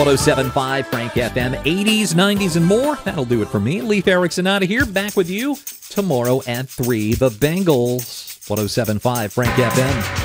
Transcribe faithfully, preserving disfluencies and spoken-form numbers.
ten seventy-five Frank F M, eighties, nineties, and more. That'll do it for me. Leif Erikson out of here. Back with you tomorrow at three. The Bengals, ten seventy-five Frank F M.